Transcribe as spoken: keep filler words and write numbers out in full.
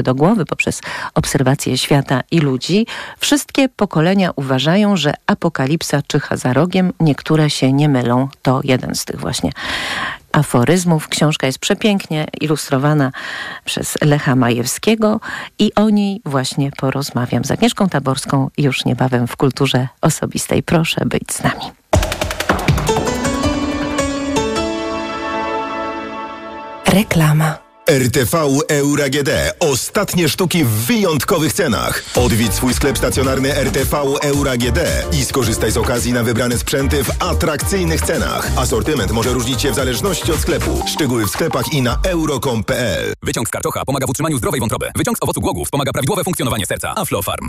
do głowy poprzez obserwację świata i ludzi. Wszystkie pokolenia uważają, że apokalipsa czyha za rogiem. Niektóre się nie mylą. To jeden z tych właśnie aforyzmów. Książka jest przepięknie ilustrowana przez Lecha Majewskiego i o niej właśnie porozmawiam z Agnieszką Taborską już niebawem w Kulturze Osobistej. Proszę być z nami. Reklama. R T V Euro A G D. Ostatnie sztuki w wyjątkowych cenach. Odwiedź swój sklep stacjonarny R T V Euro A G D i skorzystaj z okazji na wybrane sprzęty w atrakcyjnych cenach. Asortyment może różnić się w zależności od sklepu. Szczegóły w sklepach i na euro kropka com kropka p l. Wyciąg z karczocha pomaga w utrzymaniu zdrowej wątroby. Wyciąg z owocu głogów pomaga prawidłowe funkcjonowanie serca. Aflofarm.